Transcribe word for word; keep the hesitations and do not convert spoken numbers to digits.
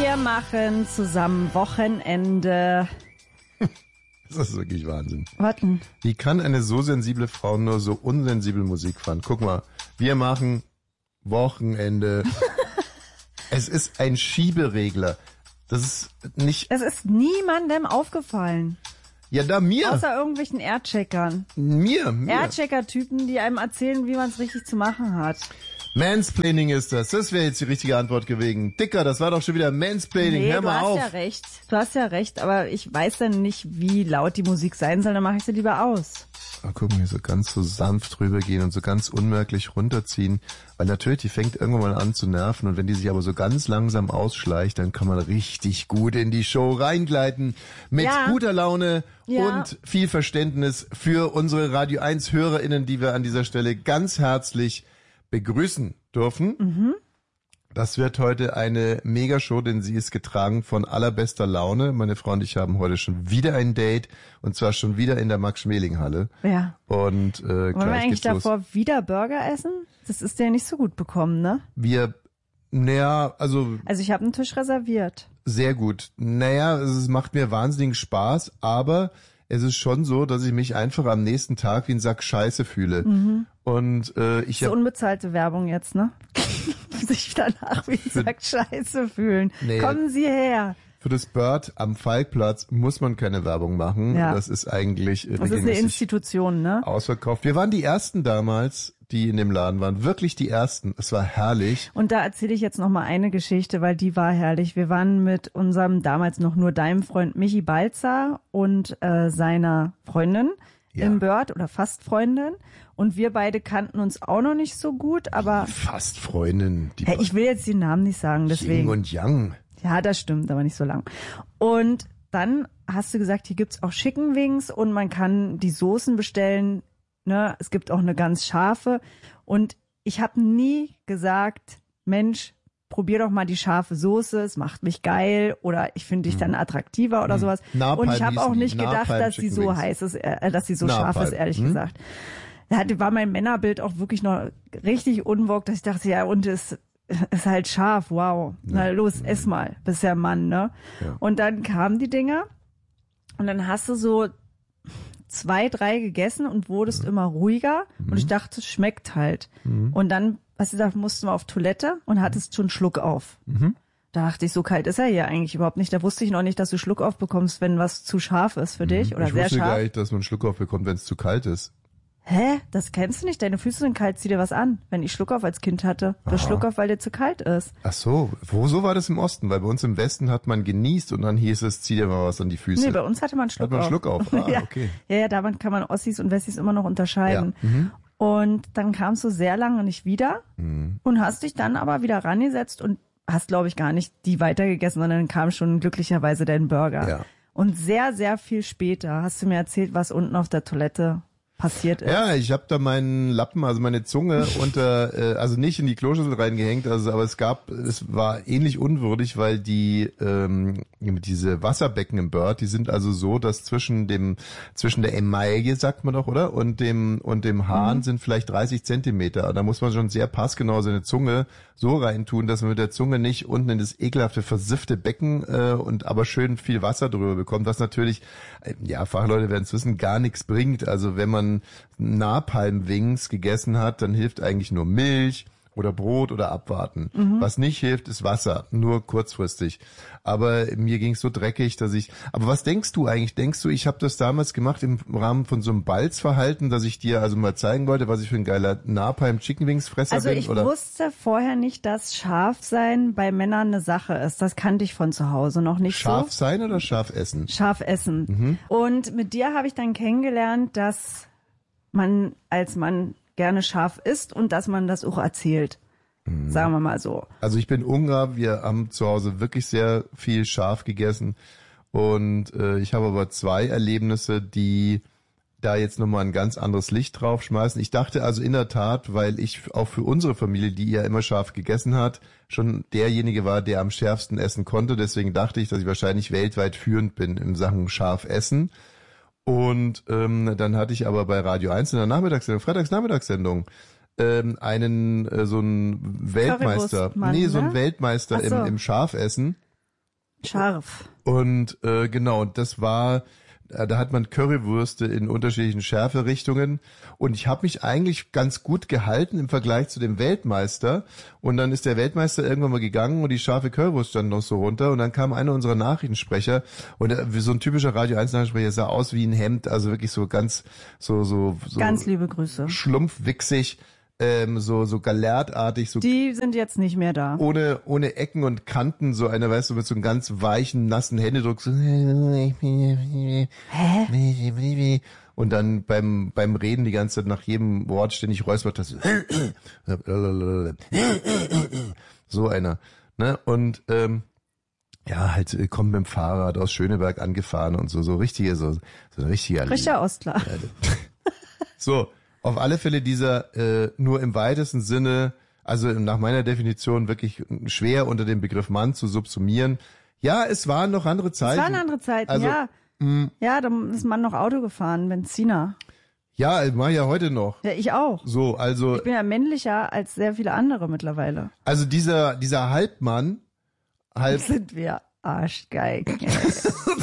Wir machen zusammen Wochenende. Das ist wirklich Wahnsinn. Warten. Wie kann eine so sensible Frau nur so unsensibel Musik fahren? Guck mal, wir machen Wochenende. Es ist ein Schieberegler. Das ist nicht... Es ist niemandem aufgefallen. Ja, da mir. Außer irgendwelchen Aircheckern. Mir, mir. Airchecker-Typen, die einem erzählen, wie man es richtig zu machen hat. Mansplaining ist das. Das wäre jetzt die richtige Antwort gewesen. Dicker, das war doch schon wieder Mansplaining. Nee, Hör mal du hast auf. ja recht. Du hast ja recht, aber ich weiß dann nicht, wie laut die Musik sein soll, dann mache ich sie lieber aus. Oh, guck mal, hier so ganz so sanft rübergehen und so ganz unmerklich runterziehen. Weil natürlich, die fängt irgendwann mal an zu nerven. Und wenn die sich aber so ganz langsam ausschleicht, dann kann man richtig gut in die Show reingleiten. Mit Ja. guter Laune Ja. und viel Verständnis für unsere Radio eins HörerInnen, die wir an dieser Stelle ganz herzlich begrüßen dürfen. Mhm. Das wird heute eine Megashow, denn sie ist getragen von allerbester Laune. Meine Frau und ich haben heute schon wieder ein Date und zwar schon wieder in der Max-Schmeling-Halle. Ja. Und äh, Wollen wir gleich eigentlich geht's los. davor wieder Burger essen? Das ist dir nicht so gut bekommen, ne? Wir, naja, also Also ich habe einen Tisch reserviert. sehr gut. Naja, es macht mir wahnsinnigen Spaß, aber es ist schon so, dass ich mich einfach am nächsten Tag wie ein Sack Scheiße fühle. Mhm. Und äh, ich So habe unbezahlte Werbung jetzt, ne? Sich danach wie ein Sack Scheiße fühlen. Nee. Kommen Sie her. für das Bird am Falkplatz muss man keine Werbung machen. Ja. Das ist eigentlich Das ist eine regelmäßig Institution, ne? ausverkauft. Wir waren die Ersten damals, die in dem Laden waren. Wirklich die Ersten. Es war herrlich. Und da erzähle ich jetzt noch mal eine Geschichte, weil die war herrlich. Wir waren mit unserem damals noch nur deinem Freund Michi Balzer und äh, seiner Freundin Ja. im Bird oder fast Freundin. Und wir beide kannten uns auch noch nicht so gut, aber Fast Freundin. Die hey, ich will jetzt den Namen nicht sagen, Yin deswegen. und Yang. Ja, das stimmt, aber nicht so lang. Und dann hast du gesagt, hier gibt's auch Chicken Wings und man kann die Soßen bestellen. Ne? Es gibt auch eine ganz scharfe. Und ich habe nie gesagt, Mensch, probier doch mal die scharfe Soße, es macht mich geil oder ich finde dich dann attraktiver oder sowas. Napalm Und ich habe auch hießen die. nicht gedacht, Napalm dass sie Chicken so Wings. heiß ist, äh, dass sie so Napalm. scharf ist, ehrlich Hm? gesagt. Da hatte- war mein Männerbild auch wirklich noch richtig unwog, dass ich dachte, ja, und es ist halt scharf, wow. Na los, ess mal, bist ja Mann, ne? Ja. Und dann kamen die Dinger und dann hast du so zwei, drei gegessen und wurdest immer ruhiger und ich dachte, es schmeckt halt. Und dann, was du da mussten wir auf Toilette und hattest schon Schluck auf. Da dachte ich, so kalt ist er hier eigentlich überhaupt nicht. Da wusste ich noch nicht, dass du Schluck auf bekommst, wenn was zu scharf ist für dich oder ich sehr wusste scharf. gar nicht, dass man einen Schluck auf bekommt, wenn es zu kalt ist. Hä? Das kennst du nicht? Deine Füße sind kalt, zieh dir was an. Wenn ich Schluck auf als Kind hatte. Du hast Aha. Schluck auf, weil dir zu kalt ist. Ach so, wo so war das im Osten? Weil bei uns im Westen hat man genießt und dann hieß es, zieh dir mal was an die Füße. Nee, bei uns hatte man Schluck Hat man auf. Schluck auf? Ah, ja. okay. Ja, ja, daran kann man Ossis und Wessis immer noch unterscheiden. Ja. Mhm. Und dann kamst du sehr lange nicht wieder Mhm. und hast dich dann aber wieder rangesetzt und hast, glaube ich, gar nicht die weitergegessen, sondern dann kam schon glücklicherweise dein Burger. Ja. Und sehr, sehr viel später hast du mir erzählt, was unten auf der Toilette passiert ist. Ja, ich habe da meinen Lappen, also meine Zunge unter, äh, also nicht in die Kloschüssel reingehängt, also aber es gab, es war ähnlich unwürdig, weil die ähm, diese Wasserbecken im Bird, die sind also so, dass zwischen dem zwischen der Emaille, sagt man doch, oder, und dem und dem Hahn Mhm. sind vielleicht dreißig Zentimeter. Da muss man schon sehr passgenau seine Zunge so reintun, dass man mit der Zunge nicht unten in das ekelhafte versiffte Becken äh, und aber schön viel Wasser drüber bekommt, was natürlich, äh, ja, Fachleute werden es wissen, gar nichts bringt. Also wenn man Napalm-Wings gegessen hat, dann hilft eigentlich nur Milch oder Brot oder abwarten. Was nicht hilft, ist Wasser, nur kurzfristig. Aber mir ging's so dreckig, dass ich... Aber was denkst du eigentlich? Denkst du, ich habe das damals gemacht im Rahmen von so einem Balzverhalten, dass ich dir also mal zeigen wollte, was ich für ein geiler Napalm-Chicken-Wings-Fresser Also bin? ich Oder? wusste vorher nicht, dass scharf sein bei Männern eine Sache ist. Das kannte ich von zu Hause noch nicht Scharf so. sein oder scharf essen? Scharf essen. Und mit dir habe ich dann kennengelernt, dass man als Mann gerne scharf isst und dass man das auch erzählt. Sagen wir mal so. Also ich bin Ungar, wir haben zu Hause wirklich sehr viel scharf gegessen und äh, ich habe aber zwei Erlebnisse, die da jetzt nochmal ein ganz anderes Licht drauf schmeißen. Ich dachte also in der Tat, weil ich auch für unsere Familie, die ja immer scharf gegessen hat, schon derjenige war, der am schärfsten essen konnte. Deswegen dachte ich, dass ich wahrscheinlich weltweit führend bin in Sachen scharf essen. Und ähm, dann hatte ich aber bei Radio eins in der Nachmittagssendung, Freitagsnachmittagssendung, ähm, einen äh, so einen Weltmeister, Currywurstmann, nee, so einen ne? Weltmeister Ach so. im, im Scharfessen. Scharf. Und äh, genau, und das war, äh, da hat man Currywürste in unterschiedlichen Schärferichtungen. Und ich habe mich eigentlich ganz gut gehalten im Vergleich zu dem Weltmeister. Und dann ist der Weltmeister irgendwann mal gegangen und die scharfe Currywurst stand noch so runter. Und dann kam einer unserer Nachrichtensprecher und äh, wie so ein typischer Radio eins Nachrichtensprecher, sah aus wie ein Hemd, also wirklich so ganz, so, so, so Ganz liebe Grüße. schlumpfwichsig, ähm, so, so galertartig, so Die sind jetzt nicht mehr da. ohne, ohne Ecken und Kanten, so einer, weißt du, mit so einem ganz weichen, nassen Händedruck, so, Hä? Und dann beim, beim Reden die ganze Zeit nach jedem Wort ständig räuspert das, so einer, ne, und, ähm, ja, halt, äh, kommt mit dem Fahrrad aus Schöneberg angefahren und so, so richtige, so, so ein richtiger, Richtiger Ostler. so, auf alle Fälle dieser äh, nur im weitesten Sinne, also nach meiner Definition wirklich schwer unter dem Begriff Mann zu subsumieren. Ja, es waren noch andere Zeiten. Es waren andere Zeiten, also, ja. Mh, Ja, da ist man noch Auto gefahren, Benziner. ja, mach ich ja heute noch. Ja, ich auch. So, also, Ich bin ja männlicher als sehr viele andere mittlerweile. also dieser, dieser Halbmann, halb, Sind wir Arschgeigen.